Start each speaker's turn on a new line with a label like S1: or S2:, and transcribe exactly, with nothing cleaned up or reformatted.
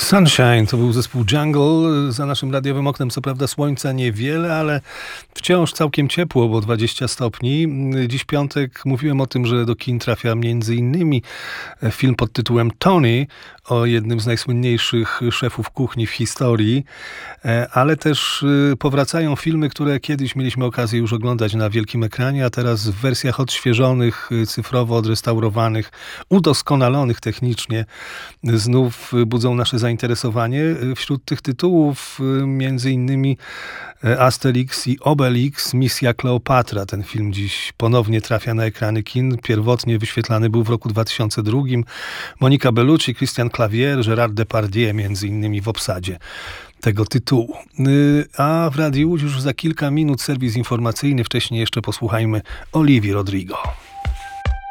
S1: Sunshine to był zespół Jungle. Za naszym radiowym oknem co prawda słońca niewiele, ale wciąż całkiem ciepło, bo dwadzieścia stopni. Dziś piątek mówiłem o tym, że do kin trafia między innymi film pod tytułem Tony o jednym z najsłynniejszych szefów kuchni w historii, ale też powracają filmy, które kiedyś mieliśmy okazję już oglądać na wielkim ekranie, a teraz w wersjach odświeżonych, cyfrowo odrestaurowanych, udoskonalonych technicznie znów budzą nasze zainteresowanie. Wśród tych tytułów między innymi Asterix i Obelix, Misja Kleopatra. Ten film dziś ponownie trafia na ekrany kin. Pierwotnie wyświetlany był w roku dwa tysiące drugim. Monica Bellucci, Christian Clavier, Gérard Depardieu między innymi w obsadzie tego tytułu. A w Radiu już za kilka minut serwis informacyjny. Wcześniej jeszcze posłuchajmy Olivii Rodrigo.